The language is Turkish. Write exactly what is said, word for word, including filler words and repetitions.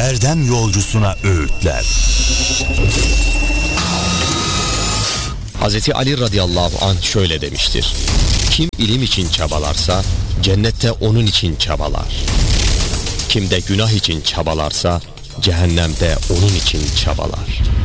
erdem yolcusuna öğütler. Hazreti Ali radıyallahu anh şöyle demiştir: kim ilim için çabalarsa cennette onun için çabalar. Kim de günah için çabalarsa cehennemde onun için çabalar.